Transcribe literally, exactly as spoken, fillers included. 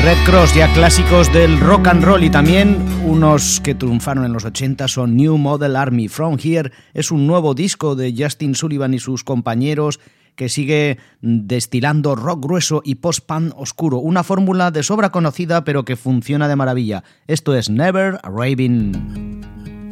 Red Cross, ya clásicos del rock and roll, y también unos que triunfaron en los ochenta son New Model Army. From Here es un nuevo disco de Justin Sullivan y sus compañeros que sigue destilando rock grueso y post-punk oscuro, una fórmula de sobra conocida pero que funciona de maravilla. Esto es Never Raving.